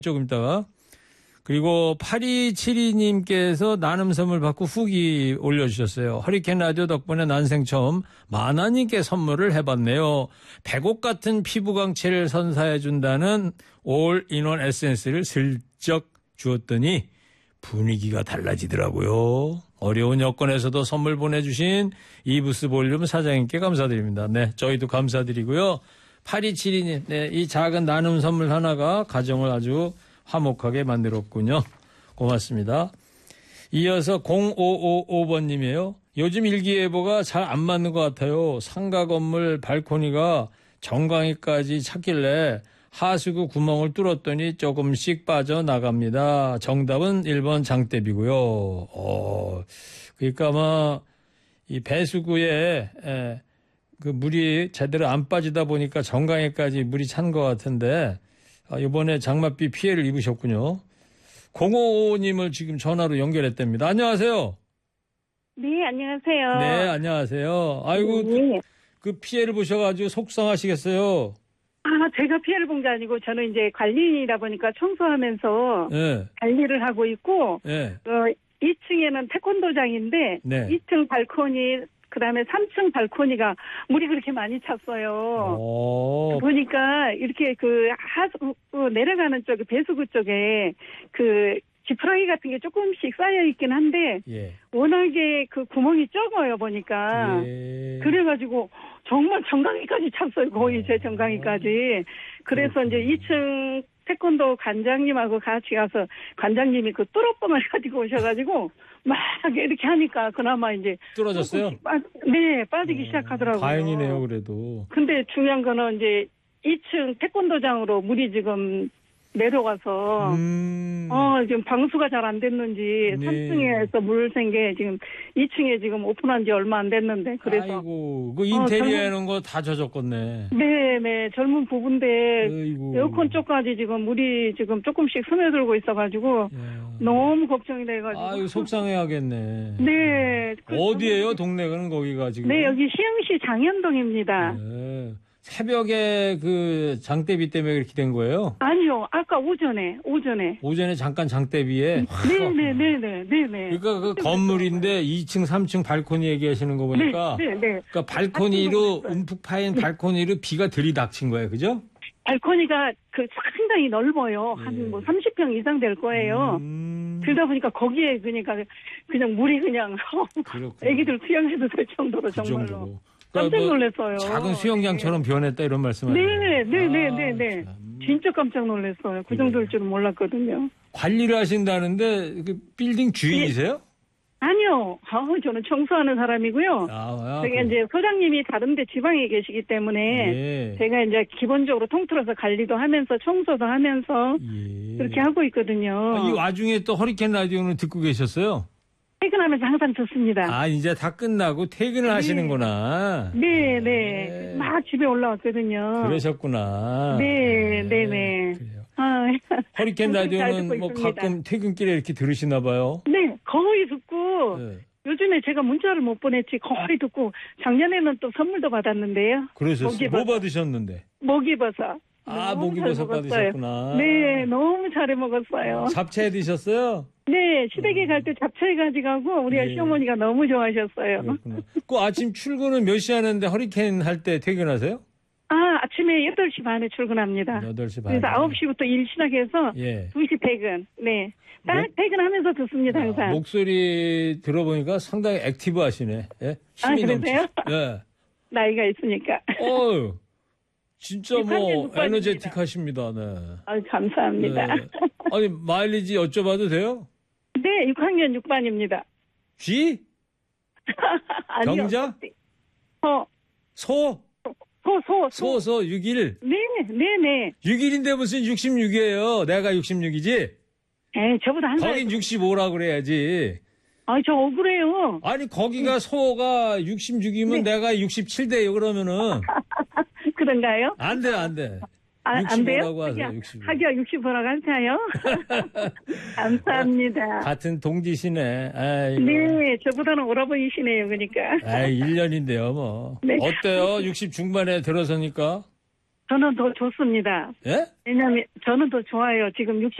조금 있다가. 그리고 8272님께서 나눔 선물 받고 후기 올려주셨어요. 허리케인 라디오 덕분에 난생 처음 마나님께 선물을 해봤네요. 백옥 같은 피부 광채를 선사해준다는 올인원 에센스를 슬쩍 주었더니 분위기가 달라지더라고요. 어려운 여건에서도 선물 보내주신 이브스 볼륨 사장님께 감사드립니다. 네, 저희도 감사드리고요. 8272님, 네, 이 작은 나눔 선물 하나가 가정을 아주 화목하게 만들었군요. 고맙습니다. 이어서 0555번님이에요. 요즘 일기예보가 잘 안 맞는 것 같아요. 상가 건물 발코니가 정강이까지 찼길래 하수구 구멍을 뚫었더니 조금씩 빠져나갑니다. 정답은 1번 장대비고요. 그러니까 아마 이 배수구에 그 물이 제대로 안 빠지다 보니까 정강이까지 물이 찬 것 같은데 이번에 장맛비 피해를 입으셨군요. 055님을 지금 전화로 연결했답니다. 안녕하세요. 네, 안녕하세요. 네, 안녕하세요. 아이고, 네. 그 피해를 보셔가지고 속상하시겠어요. 제가 피해를 본 게 아니고 저는 이제 관리인이다 보니까 청소하면서 네. 관리를 하고 있고 네. 2층에는 태권도장인데 네. 2층 발코니 그다음에 3층 발코니가 물이 그렇게 많이 찼어요. 보니까 이렇게 내려가는 쪽에 배수구 쪽에 그 지푸라기 같은 게 조금씩 쌓여 있긴 한데 예. 워낙에 그 구멍이 적어요 보니까. 예. 그래가지고 정말 정강이까지 찼어요. 거의 제 정강이까지. 그래서 이제 2층 태권도 관장님하고 같이 가서 관장님이 그 뚫어뻥을 가지고 오셔가지고 막 이렇게 하니까 그나마 이제 뚫어졌어요? 네, 빠지기 시작하더라고요. 다행이네요, 그래도. 근데 중요한 거는 이제 2층 태권도장으로 물이 지금 내려가서 지금 방수가 잘 안 됐는지 네. 3층에서 물 샌 게 지금 2층에 지금 오픈한 지 얼마 안 됐는데 그래서 아이고, 그 인테리어 해놓은 거 다 젖었겠네. 네, 젊은 부부인데 아이고. 에어컨 쪽까지 지금 물이 지금 조금씩 스며들고 있어가지고 너무 걱정이 돼가지고. 아유, 속상해하겠네. 네. 어디예요, 동네는 거기가 지금? 네, 여기 시흥시 장현동입니다. 네. 새벽에 그 장대비 때문에 그렇게 된 거예요? 아니요, 아까 오전에. 오전에 잠깐 장대비에? 네네. 그러니까 그 건물인데 2층, 3층 발코니 얘기하시는 거 보니까. 네. 그러니까 발코니로, 움푹 파인 발코니로 비가 들이닥친 거예요, 그죠? 발코니가 상당히 넓어요. 한 30평 이상 될 거예요. 그러다 보니까 거기에 그냥 물이 그냥 애기들 수영해도 될 정도로 그 정말로. 정도로. 깜짝 놀랐어요. 작은 수영장처럼 변했다 이런 말씀하시네요. 네. 진짜 깜짝 놀랐어요. 그 정도일 줄은 몰랐거든요. 관리를 하신다는데 그 빌딩 주인이세요? 아니요. 저는 청소하는 사람이고요. 제가 이제 소장님이 다른데 지방에 계시기 때문에 제가 이제 기본적으로 통틀어서 관리도 하면서 청소도 하면서 그렇게 하고 있거든요. 이 와중에 또 허리케인 라디오는 듣고 계셨어요? 퇴근하면서 항상 듣습니다. 이제 다 끝나고 퇴근을 하시는구나. 네. 막 집에 올라왔거든요. 그러셨구나. 네. 그래요. 허리케인 라디오는 뭐 가끔 퇴근길에 이렇게 들으시나 봐요. 네, 거의 듣고 요즘에 제가 문자를 못 보냈지 거의 듣고 작년에는 또 선물도 받았는데요. 그러셨어요? 뭐 받으셨는데? 먹이버섯. 먹이버섯 받으셨구나. 네, 너무 잘해 먹었어요. 잡채 드셨어요? 네, 시댁에 갈 때 잡채 가져가고 우리 시어머니가 너무 좋아하셨어요. 그렇구나. 그 아침 출근은 몇 시에 하는데 허리케인 할 때 퇴근하세요? 아침에 8시 반에 출근합니다. 8시 반에. 그래서 9시부터 일 시작해서 2시 퇴근. 네. 딱 퇴근하면서 듣습니다, 항상. 목소리 들어보니까 상당히 액티브 하시네. 예? 힘이 그러세요? 예. 나이가 있으니까. 진짜 에너제틱 하십니다. 네. 감사합니다. 네. 아니, 마일리지 여쭤봐도 돼요? 네, 6학년 6반입니다. 쥐? 아니요. 경자? 소? 소 6일? 네. 6일인데 무슨 66이에요. 내가 66이지? 저보다 한 살. 거긴 65라고 그래야지. 저 억울해요. 아니, 거기가 소가 66이면 내가 67대요, 그러면은. 그런가요? 안 돼. 안 돼요? 하세요, 65. 하기야 65라고 할까요? 감사합니다. 같은 동지시네. 아이고. 네, 저보다는 오라버니시네요, 그러니까. 1년인데요, 뭐. 네. 어때요? 60 중반에 들어서니까? 저는 더 좋습니다. 예? 왜냐하면 저는 더 좋아요. 지금